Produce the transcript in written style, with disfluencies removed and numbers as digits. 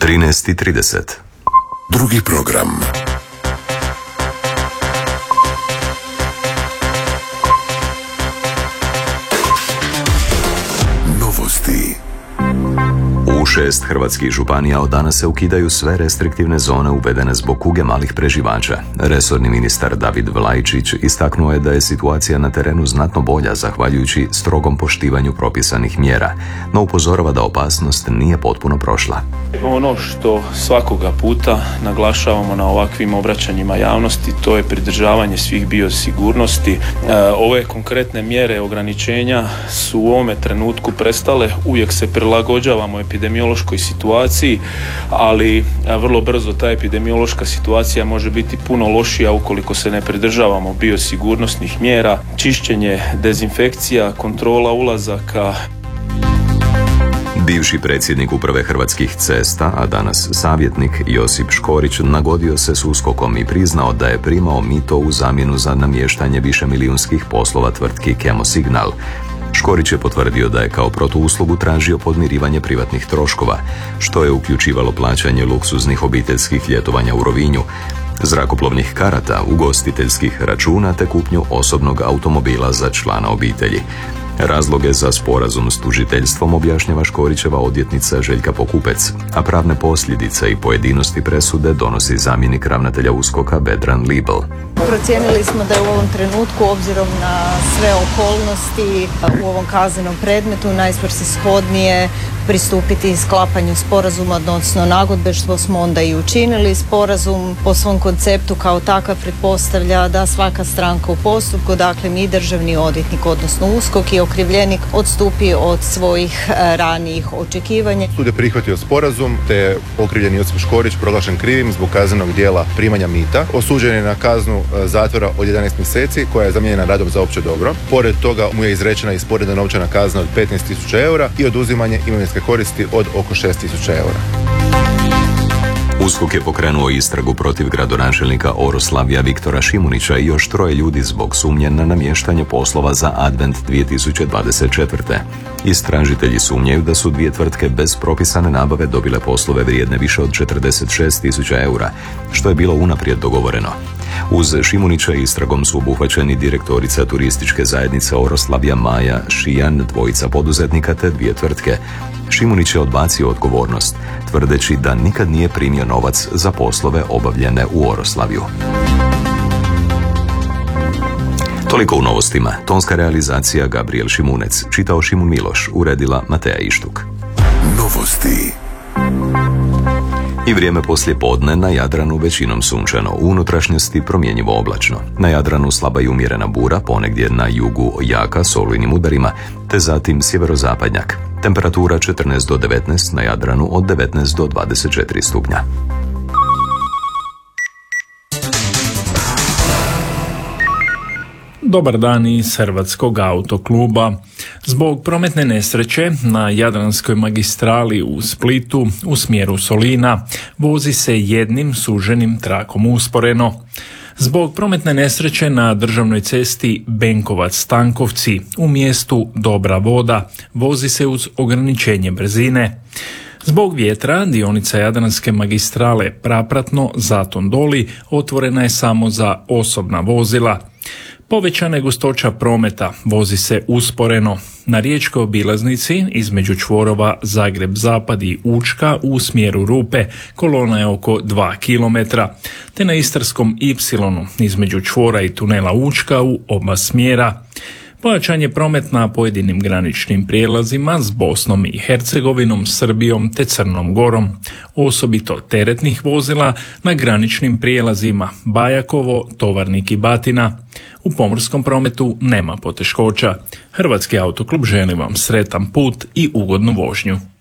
13:30. Drugi program. Novosti. U 6 hrvatskih županija od danas se ukidaju sve restriktivne zone uvedene zbog kuge malih preživača. Resorni ministar David Vlaičić istaknuo je da je situacija na terenu znatno bolja zahvaljujući strogom poštivanju propisanih mjera, no upozorava da opasnost nije potpuno prošla. Ono što svakoga puta naglašavamo na ovakvim obraćanjima javnosti, to je pridržavanje svih biosigurnosti. Ove konkretne mjere ograničenja su u ovome trenutku prestale, uvijek se prilagođavamo epidemiološkoj situaciji, ali vrlo brzo ta epidemiološka situacija može biti puno lošija ukoliko se ne pridržavamo biosigurnosnih mjera, čišćenje, dezinfekcija, kontrola ulazaka. Bivši predsjednik Uprave Hrvatskih cesta, a danas savjetnik Josip Škorić, nagodio se s USKOK-om i priznao da je primao mito u zamjenu za namještanje višemilijunskih poslova tvrtki Kemosignal. Škorić je potvrdio da je kao protuuslugu tražio podmirivanje privatnih troškova, što je uključivalo plaćanje luksuznih obiteljskih ljetovanja u Rovinju, zrakoplovnih karata, ugostiteljskih računa te kupnju osobnog automobila za člana obitelji. Razloge za sporazum s tužiteljstvom objašnjava Škorićeva odvjetnica Željka Pokupec, a pravne posljedice i pojedinosti presude donosi zamjenik ravnatelja USKOK-a Vedran Libel. Procijenili smo da je u ovom trenutku, obzirom na sve okolnosti u ovom kaznenom predmetu, najsvrsishodnije pristupiti sklapanju sporazuma, odnosno nagodbe, što smo onda i učinili. Sporazum po svom konceptu kao takav pretpostavlja da svaka stranka u postupku, dakle mi državni odvjetnik, odnosno USKOK i okrivljenik, odstupi od svojih ranijih očekivanja. Sud je prihvatio sporazum, te okrivljeni Josip Škorić proglašen krivim zbog kaznenog djela primanja mita. Osuđen je na kaznu zatvora od 11 mjeseci koja je zamijenjena radom za opće dobro. Pored toga mu je izrečena i sporedna novčana kazna od 15.000 eura i oduzimanje imovinske koristi od oko 6.000 eura. USKOK je pokrenuo istragu protiv gradonačelnika Oroslavlja Viktora Šimunića i još 3 ljudi zbog sumnje na namještanje poslova za Advent 2024. Istražitelji sumnjaju da su 2 tvrtke bez propisane nabave dobile poslove vrijedne više od 46.000 eura, što je bilo unaprijed dogovoreno. Uz Šimunića istragom su obuhvaćeni direktorica turističke zajednice Oroslavlja Maja Šijan, 2 poduzetnika te 2 tvrtke. Šimunić je odbacio odgovornost, tvrdeći da nikad nije primio novac za poslove obavljene u Oroslavju. Toliko u novostima. Tonska realizacija Gabriel Šimunec, čitao Šimun Miloš, uredila Mateja Ištuk. Novosti. I vrijeme poslije podne na Jadranu većinom sunčano, u unutrašnjosti promjenjivo oblačno. Na Jadranu slaba i umjerena bura, ponegdje na jugu jaka s olujnim udarima, te zatim sjeverozapadnjak. Temperatura 14 do 19, na Jadranu od 19 do 24 stupnja. Dobar dan iz Hrvatskog autokluba. Zbog prometne nesreće na Jadranskoj magistrali u Splitu u smjeru Solina vozi se jednim suženim trakom usporeno. Zbog prometne nesreće na državnoj cesti Benkovac-Stankovci u mjestu Dobra Voda vozi se uz ograničenje brzine. Zbog vjetra dionica Jadranske magistrale Prapratno-Zaton Doli otvorena je samo za osobna vozila. Povećana je gustoća prometa, vozi se usporeno. Na riječkoj obilaznici između čvorova Zagreb-Zapad i Učka u smjeru Rupe kolona je oko 2 km, te na Istarskom Y između čvora i tunela Učka u oba smjera. Pojačan je promet na pojedinim graničnim prijelazima s Bosnom i Hercegovinom, Srbijom te Crnom Gorom, osobito teretnih vozila na graničnim prijelazima Bajakovo, Tovarnik i Batina. U pomorskom prometu nema poteškoća. Hrvatski autoklub želi vam sretan put i ugodnu vožnju.